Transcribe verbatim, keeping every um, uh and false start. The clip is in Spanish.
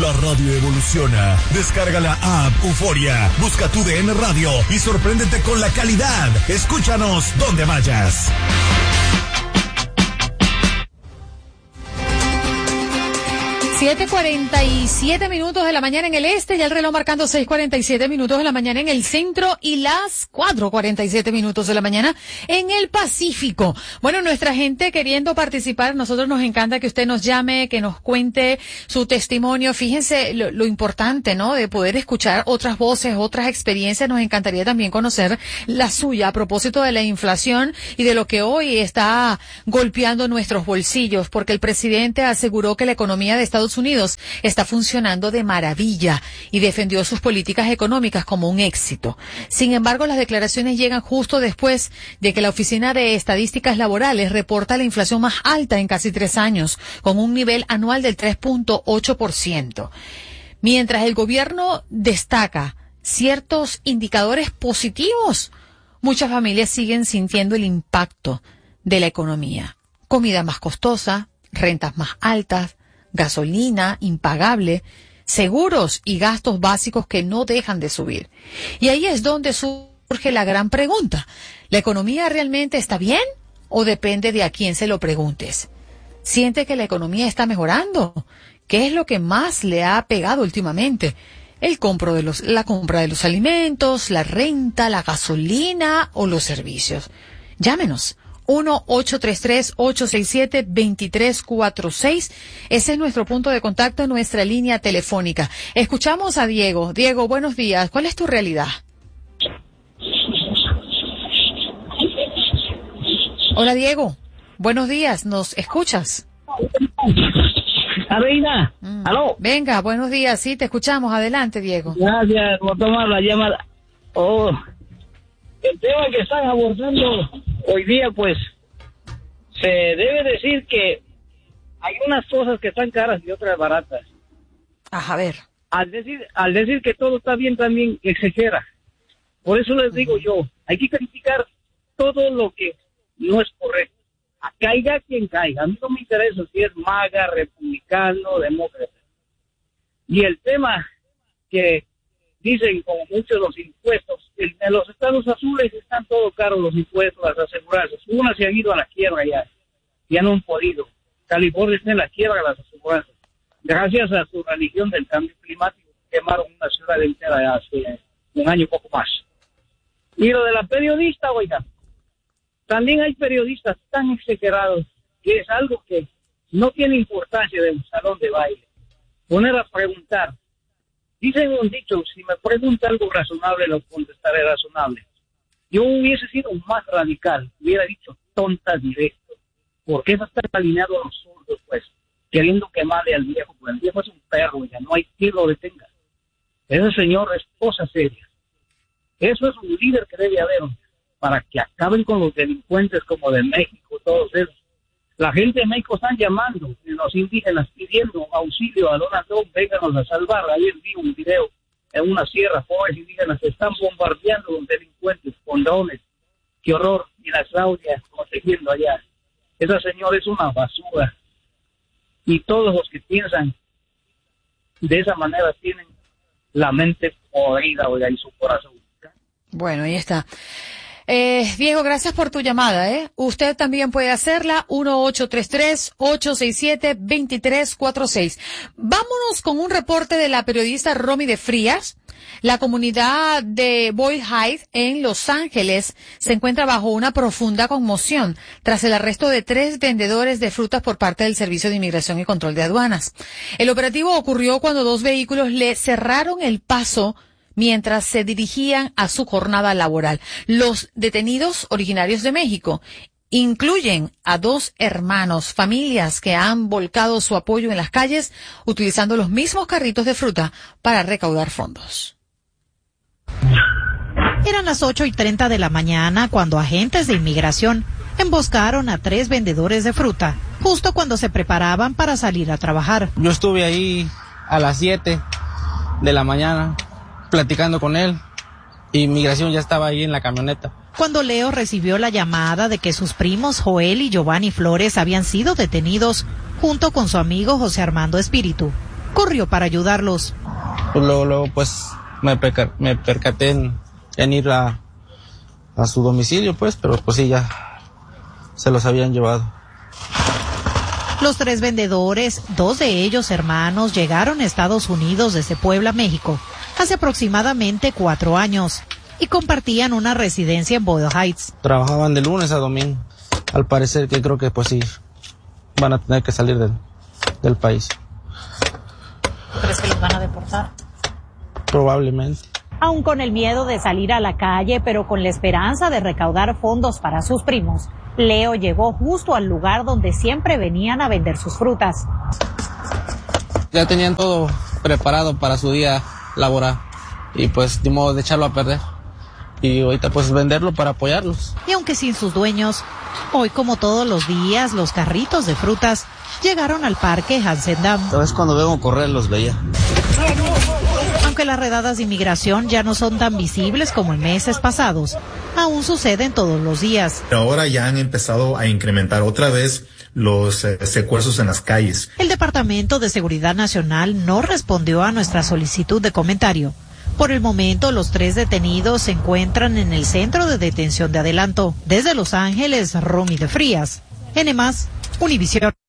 La radio evoluciona. Descarga la app Euforia, busca tu D N Radio y sorpréndete con la calidad. Escúchanos donde vayas. siete cuarenta y siete minutos de la mañana en el este, ya el reloj marcando seis cuarenta y siete minutos de la mañana en el centro y las cuatro cuarenta y siete minutos de la mañana en el Pacífico. Bueno, nuestra gente queriendo participar, nosotros nos encanta que usted nos llame, que nos cuente su testimonio. Fíjense lo, lo importante, ¿no?, de poder escuchar otras voces, otras experiencias. Nos encantaría también conocer la suya a propósito de la inflación y de lo que hoy está golpeando nuestros bolsillos, porque el presidente aseguró que la economía de Estados Unidos está funcionando de maravilla y defendió sus políticas económicas como un éxito. Sin embargo, las declaraciones llegan justo después de que la Oficina de Estadísticas Laborales reporta la inflación más alta en casi tres años, con un nivel anual del tres punto ocho por ciento. Mientras el gobierno destaca ciertos indicadores positivos, muchas familias siguen sintiendo el impacto de la economía. Comida más costosa, rentas más altas, gasolina impagable, seguros y gastos básicos que no dejan de subir. Y ahí es donde surge la gran pregunta. ¿La economía realmente está bien o depende de a quién se lo preguntes? ¿Siente que la economía está mejorando? ¿Qué es lo que más le ha pegado últimamente? El compro de los, la compra de los alimentos, la renta, la gasolina o los servicios. Llámenos. uno ocho tres tres, ocho seis siete, dos tres cuatro seis. Ese es nuestro punto de contacto en nuestra línea telefónica. Escuchamos a Diego. Diego, buenos días. ¿Cuál es tu realidad? Hola, Diego. Buenos días. ¿Nos escuchas? Reina, mm. ¿Aló? Venga, buenos días. Sí, te escuchamos. Adelante, Diego. Gracias por tomar la llamada. Oh, el tema que están abordando hoy día, pues, se debe decir que hay unas cosas que están caras y otras baratas. Ajá, a ver. Al decir, al decir que todo está bien, también exagera. Por eso les digo uh-huh. yo, hay que criticar todo lo que no es correcto. Caiga quien caiga. A mí no me interesa si es MAGA, republicano, demócrata. Y el tema que dicen, como muchos los impuestos, en, en los estados azules están todo caros los impuestos, las aseguranzas. Unas se han ido a la quiebra ya, ya no han podido. California está en la quiebra las aseguranzas. Gracias a su religión del cambio climático, quemaron una ciudad entera hace un año y poco más. Y lo de la periodista, oiga, también hay periodistas tan exagerados que es algo que no tiene importancia de un salón de baile. Poner a preguntar. Dicen un dicho, si me pregunta algo razonable, lo contestaré razonable. Yo hubiese sido más radical, hubiera dicho tonta directo, porque eso está alineado a los zurdos, pues, queriendo quemarle al viejo, pues el viejo es un perro, ya no hay quien lo detenga. Ese señor es cosa seria. Eso es un líder que debe haber, para que acaben con los delincuentes como de México, todos esos. La gente de México están llamando, los indígenas pidiendo auxilio a Donald Trump, vénganos a salvar. Ayer vi un video en una sierra, pobres indígenas se están bombardeando los delincuentes con drones. Qué horror. Y la Claudia protegiendo allá. Esa señora es una basura. Y todos los que piensan de esa manera tienen la mente podrida, oiga, y su corazón. Bueno, ahí está. Eh, Diego, gracias por tu llamada, ¿eh? Usted también puede hacerla, uno ocho tres tres, ocho seis siete, dos tres cuatro seis. Vámonos con un reporte de la periodista Romy de Frías. La comunidad de Boyle Heights en Los Ángeles se encuentra bajo una profunda conmoción tras el arresto de tres vendedores de frutas por parte del Servicio de Inmigración y Control de Aduanas. El operativo ocurrió cuando dos vehículos le cerraron el paso mientras se dirigían a su jornada laboral. Los detenidos, originarios de México, incluyen a dos hermanos, familias que han volcado su apoyo en las calles utilizando los mismos carritos de fruta para recaudar fondos. Eran las ocho y treinta de la mañana cuando agentes de inmigración emboscaron a tres vendedores de fruta, justo cuando se preparaban para salir a trabajar. Yo estuve ahí a las siete de la mañana platicando con él. Inmigración ya estaba ahí en la camioneta. Cuando Leo recibió la llamada de que sus primos Joel y Giovanni Flores habían sido detenidos junto con su amigo José Armando Espíritu, corrió para ayudarlos. Pues luego, luego pues me, perca, me percaté en, en ir a, a su domicilio, pues, pero pues sí, ya se los habían llevado. Los tres vendedores, dos de ellos hermanos, llegaron a Estados Unidos desde Puebla, México, hace aproximadamente cuatro años y compartían una residencia en Boyle Heights. Trabajaban de lunes a domingo. Al parecer que creo que pues sí, van a tener que salir del, del país. ¿Crees que los van a deportar? Probablemente. Aún con el miedo de salir a la calle, pero con la esperanza de recaudar fondos para sus primos, Leo llegó justo al lugar donde siempre venían a vender sus frutas. Ya tenían todo preparado para su día laboral y pues de modo de echarlo a perder. Y ahorita pues venderlo para apoyarlos. Y aunque sin sus dueños, hoy como todos los días, los carritos de frutas llegaron al parque Hansendam. A veces cuando veo correr los veía. Aunque las redadas de inmigración ya no son tan visibles como en meses pasados, aún suceden todos los días. Ahora ya han empezado a incrementar otra vez los eh, secuestros en las calles. El Departamento de Seguridad Nacional no respondió a nuestra solicitud de comentario. Por el momento, los tres detenidos se encuentran en el centro de detención de Adelanto. Desde Los Ángeles, Romy de Frías. N más, Univisión.